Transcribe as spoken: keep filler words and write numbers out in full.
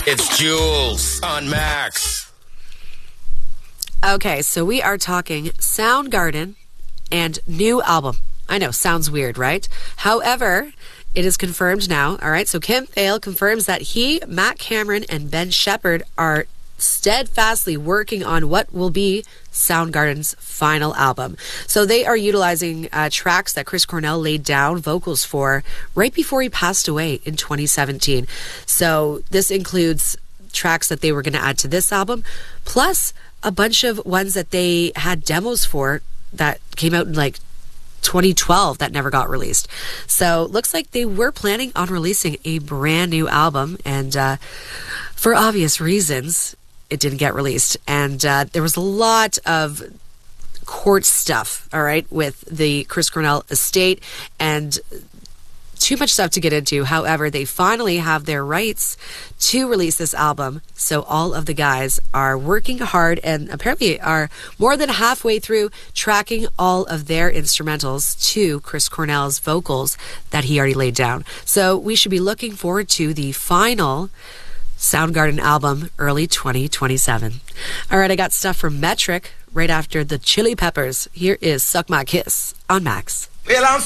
It's Jules on Max. Okay, so we are talking Soundgarden and new album. I know, sounds weird, right? However, it is confirmed now. All right, so Kim Thale confirms that he, Matt Cameron, and Ben Shepherd are steadfastly working on what will be Soundgarden's final album. So they are utilizing uh, tracks that Chris Cornell laid down vocals for right before he passed away in twenty seventeen. So this includes tracks that they were going to add to this album, plus a bunch of ones that they had demos for that came out in like twenty twelve that never got released. So looks like they were planning on releasing a brand new album, and uh, for obvious reasons, it didn't get released. And uh, there was a lot of court stuff, all right, with the Chris Cornell estate, and too much stuff to get into. However, they finally have their rights to release this album. So all of the guys are working hard and apparently are more than halfway through tracking all of their instrumentals to Chris Cornell's vocals that he already laid down. So we should be looking forward to the final Soundgarden album early twenty twenty-seven. All right, I got stuff from Metric right after the Chili Peppers. Here is Suck My Kiss on Max. Well, I'm